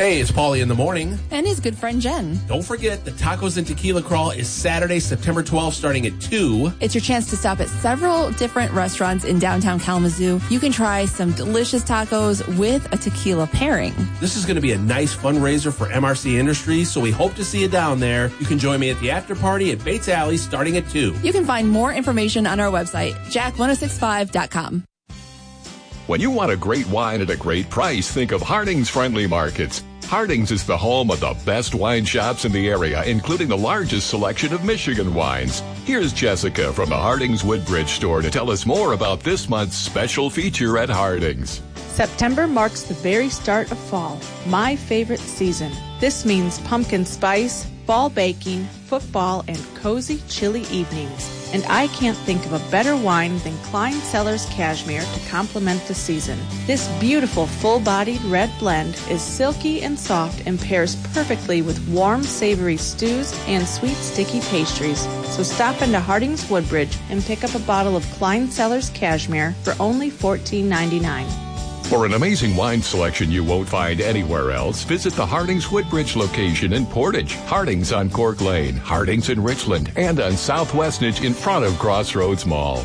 Hey, it's Paulie in the morning. And his good friend Jen. Don't forget, the Tacos and Tequila Crawl is Saturday, September 12th, starting at 2. It's your chance to stop at several different restaurants in downtown Kalamazoo. You can try some delicious tacos with a tequila pairing. This is going to be a nice fundraiser for MRC Industries, so we hope to see you down there. You can join me at the after party at Bates Alley starting at 2. You can find more information on our website, jack1065.com. When you want a great wine at a great price, think of Harding's Friendly Markets. Harding's is the home of the best wine shops in the area, including the largest selection of Michigan wines. Here's Jessica from the Harding's Woodbridge store to tell us more about this month's special feature at Harding's. September marks the very start of fall, my favorite season. This means pumpkin spice, fall baking, football, and cozy, chilly evenings. And I can't think of a better wine than Klein Cellars Cashmere to complement the season. This beautiful full-bodied red blend is silky and soft and pairs perfectly with warm, savory stews and sweet, sticky pastries. So stop into Harding's Woodbridge and pick up a bottle of Klein Cellars Cashmere for only $14.99. For an amazing wine selection you won't find anywhere else, visit the Harding's Woodbridge location in Portage, Harding's on Cork Lane, Harding's in Richland, and on South Westnedge in front of Crossroads Mall.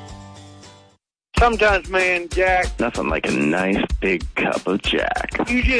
Sometimes, man, Jack. Nothing like a nice big cup of Jack. You just